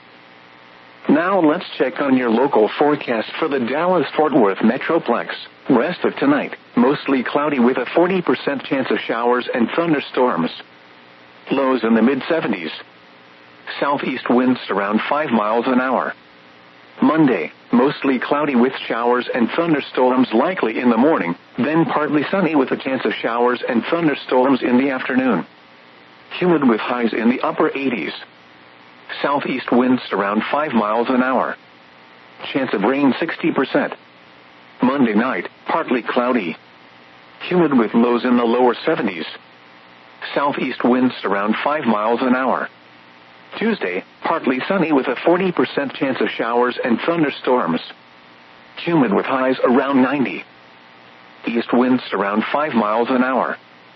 Now let's check on your local forecast for the Dallas-Fort Worth Metroplex. Rest of tonight, mostly cloudy with a 40% chance of showers and thunderstorms. Lows in the mid-70s. Southeast winds around 5 miles an hour. Monday, mostly cloudy with showers and thunderstorms likely in the morning, then partly sunny with a chance of showers and thunderstorms in the afternoon. Humid with highs in the upper 80s. Southeast winds around 5 miles an hour. Chance of rain 60%. Monday night, partly cloudy. Humid with lows in the lower 70s. Southeast winds around 5 miles an hour. Tuesday, partly sunny with a 40% chance of showers and thunderstorms. Humid with highs around 90. East winds around 5 miles an hour.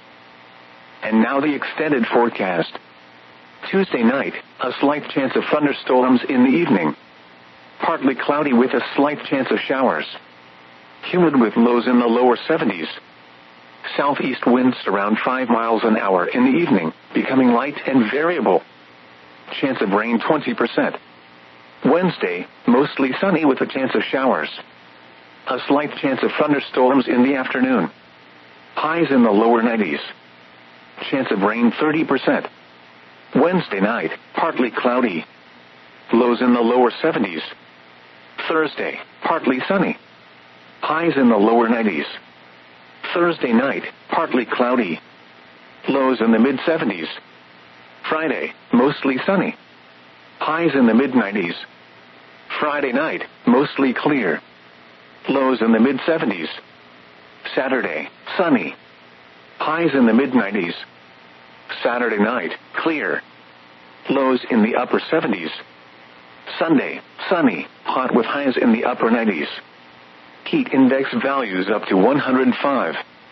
And now the extended forecast. Tuesday night, a slight chance of thunderstorms in the evening. Partly cloudy with a slight chance of showers. Humid with lows in the lower 70s. Southeast winds around 5 miles an hour in the evening, becoming light and variable. Chance of rain 20%. Wednesday, mostly sunny with a chance of showers. A slight chance of thunderstorms in the afternoon. Highs in the lower 90s. Chance of rain 30%. Wednesday night, partly cloudy. Lows in the lower 70s. Thursday, partly sunny. Highs in the lower 90s. Thursday night, partly cloudy. Lows in the mid-70s. Friday, mostly sunny. Highs in the mid-90s. Friday night, mostly clear. Lows in the mid-70s. Saturday, sunny. Highs in the mid-90s. Saturday night, clear. Lows in the upper 70s. Sunday, sunny, hot with highs in the upper 90s. Heat index values up to 105.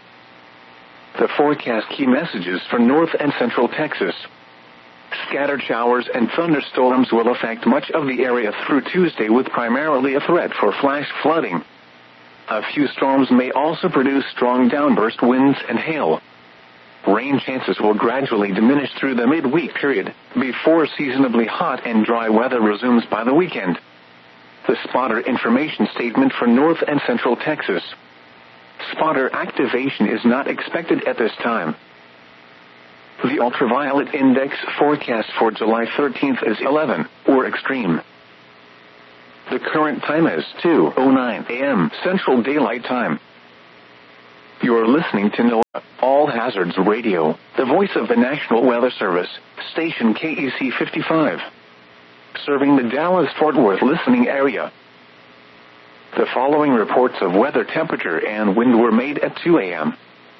The forecast key messages for north and central Texas. Scattered showers and thunderstorms will affect much of the area through Tuesday with primarily a threat for flash flooding. A few storms may also produce strong downburst winds and hail. Rain chances will gradually diminish through the midweek period, before seasonably hot and dry weather resumes by the weekend. The spotter information statement for north and central Texas. Spotter activation is not expected at this time. The ultraviolet index forecast for July 13th is 11, or extreme. The current time is 2:09 a.m. Central Daylight Time. You're listening to NOAA All Hazards Radio, the voice of the National Weather Service, station KEC 55, serving the Dallas-Fort Worth listening area. The following reports of weather, temperature, and wind were made at 2 a.m.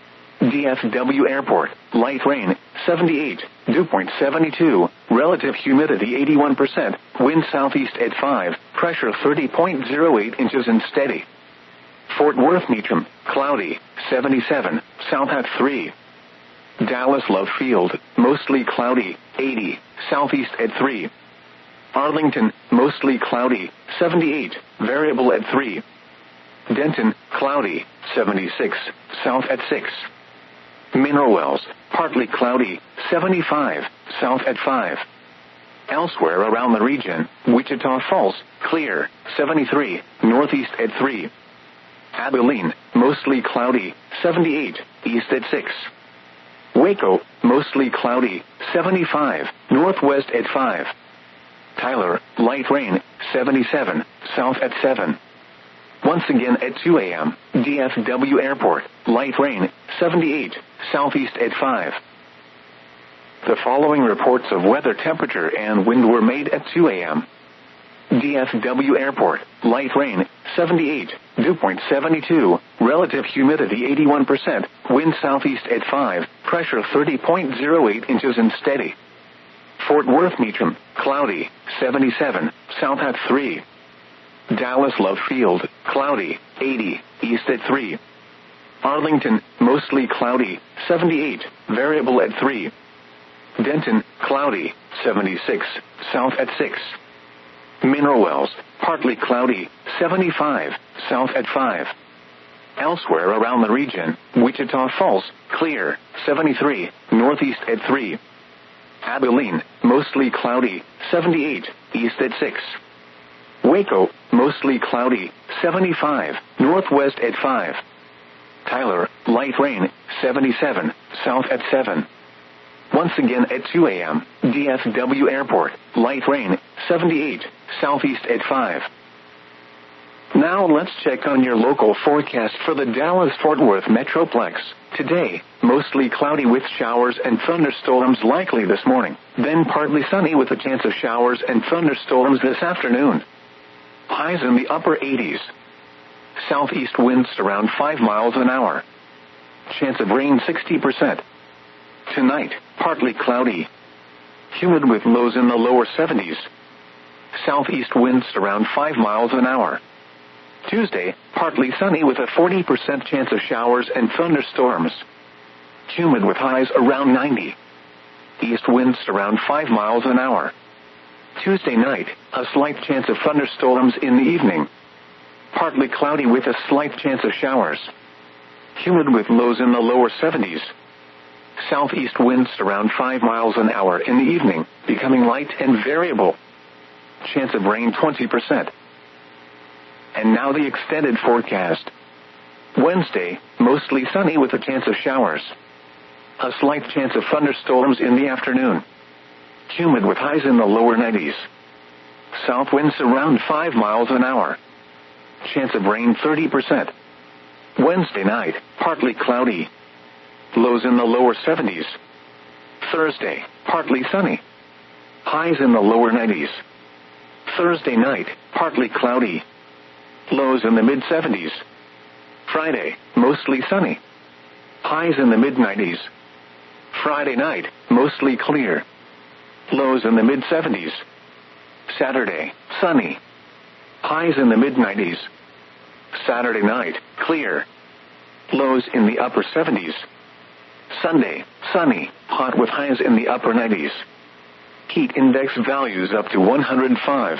DFW Airport, light rain, 78, dew point 72, relative humidity 81%, wind southeast at 5, pressure 30.08 inches and steady. Fort Worth Meacham, cloudy, 77, south at 3. Dallas Love Field, mostly cloudy, 80, southeast at 3. Arlington, mostly cloudy, 78, variable at 3. Denton, cloudy, 76, south at 6. Mineral Wells, partly cloudy, 75, south at 5. Elsewhere around the region, Wichita Falls, clear, 73, northeast at 3. Abilene, mostly cloudy, 78, east at 6. Waco, mostly cloudy, 75, northwest at 5. Tyler, light rain, 77, south at 7. Once again at 2 a.m., DFW Airport, light rain, 78, southeast at 5. The following reports of weather, temperature, and wind were made at 2 a.m. DFW Airport, light rain, 78, dew point 72, relative humidity 81%, wind southeast at 5, pressure 30.08 inches and steady. Fort Worth Meacham, cloudy, 77, south at 3. Dallas Love Field, cloudy, 80, east at 3. Arlington, mostly cloudy, 78, variable at 3. Denton, cloudy, 76, south at 6. Mineral Wells, partly cloudy, 75, south at 5. Elsewhere around the region, Wichita Falls, clear, 73, northeast at 3. Abilene, mostly cloudy, 78, east at 6. Waco, mostly cloudy, 75, northwest at 5. Tyler, light rain, 77, south at 7. Once again at 2 a.m., DFW Airport, light rain, 78, southeast at 5. Now let's check on your local forecast for the Dallas-Fort Worth Metroplex. Today, mostly cloudy with showers and thunderstorms likely this morning, then partly sunny with a chance of showers and thunderstorms this afternoon. Highs in the upper 80s. Southeast winds around 5 miles an hour. Chance of rain 60%. Tonight, partly cloudy. Humid with lows in the lower 70s. Southeast winds around 5 miles an hour. Tuesday, partly sunny with a 40% chance of showers and thunderstorms. Humid with highs around 90. East winds around 5 miles an hour. Tuesday night, a slight chance of thunderstorms in the evening. Partly cloudy with a slight chance of showers. Humid with lows in the lower 70s. Southeast winds around 5 miles an hour in the evening, becoming light and variable. Chance of rain 20%. And now the extended forecast. Wednesday, mostly sunny with a chance of showers. A slight chance of thunderstorms in the afternoon. Humid with highs in the lower 90s. South winds around 5 miles an hour. Chance of rain 30%. Wednesday night, partly cloudy. Lows in the lower 70s. Thursday, partly sunny. Highs in the lower 90s. Thursday night, partly cloudy. Lows in the mid-70s. Friday, mostly sunny. Highs in the mid-90s. Friday night, mostly clear. Lows in the mid-70s. Saturday, sunny. Highs in the mid-90s. Saturday night, clear. Lows in the upper 70s. Sunday, sunny, hot with highs in the upper 90s. Heat index values up to 105.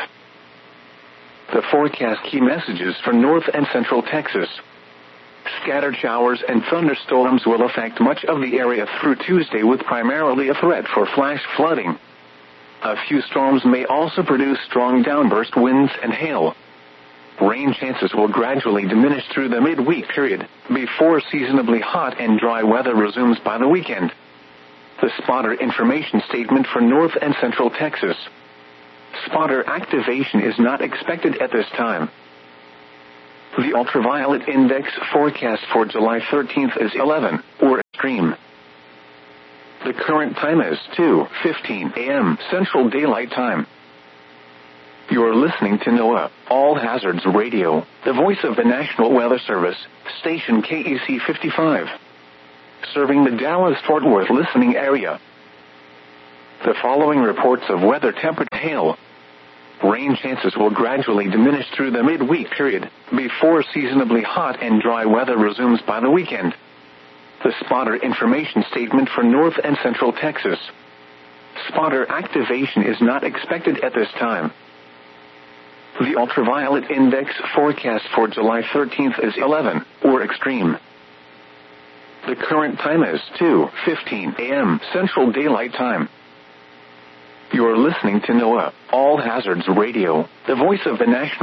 The forecast key messages for North and Central Texas. Scattered showers and thunderstorms will affect much of the area through Tuesday with primarily a threat for flash flooding. A few storms may also produce strong downburst winds and hail. Rain chances will gradually diminish through the midweek period, before seasonably hot and dry weather resumes by the weekend. The spotter information statement for North and Central Texas. Spotter activation is not expected at this time. The ultraviolet index forecast for July 13th is 11, or extreme. The current time is 2:15 a.m. Central Daylight Time. You're listening to NOAA, All Hazards Radio, the voice of the National Weather Service, station KEC 55. Serving the Dallas-Fort Worth listening area. The following reports of weather temperature hail. Rain chances will gradually diminish through the midweek period, before seasonably hot and dry weather resumes by the weekend. The Spotter information statement for North and Central Texas. Spotter activation is not expected at this time. The ultraviolet index forecast for July 13th is 11, or extreme. The current time is 2:15 a.m. Central Daylight Time. You're listening to NOAA, All Hazards Radio, the voice of the National